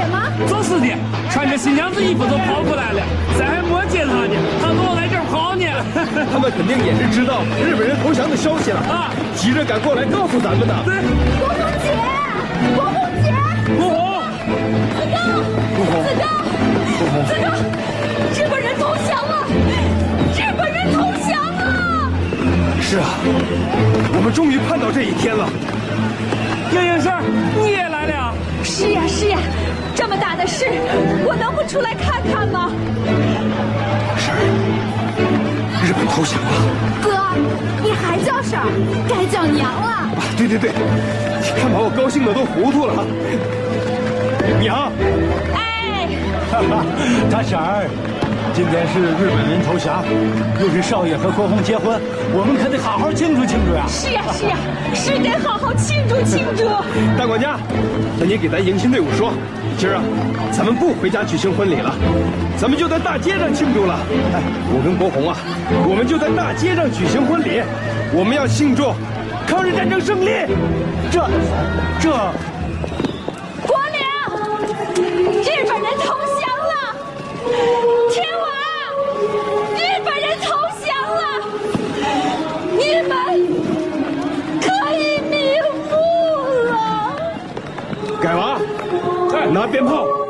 么？ 就是的，穿着新娘子衣服都跑过来了，咱还没见他呢，他跟我来这儿跑呢。 他们肯定也是知道日本人投降的消息了啊，急着赶过来告诉咱们的。 对， 国红姐，国红姐， 国红， 子刚，子刚，子刚，日本人投降了，日本人投降了。 是啊，我们终于盼到这一天了。 英英婶，你也来了？ 是呀是呀，这么大的事，我能不出来看看吗？ 婶儿，日本投降了。 哥，你还叫婶儿，该叫娘了。 啊，对对对，看把我高兴的都糊涂了。娘， 哎， 哈哈，大婶儿，今天是日本人投降，又是少爷和国红结婚，我们可得好好庆祝庆祝呀！ 是呀是呀，是得好好庆祝庆祝。 大管家，那你给咱迎亲队伍说，今儿啊，咱们不回家举行婚礼了，咱们就在大街上庆祝了。哎，我跟国红啊，我们就在大街上举行婚礼，我们要庆祝抗日战争胜利。 这。 国良，日本人投降了！天王，日本人投降了！你们可以瞑目了。 改娃，拿鞭炮。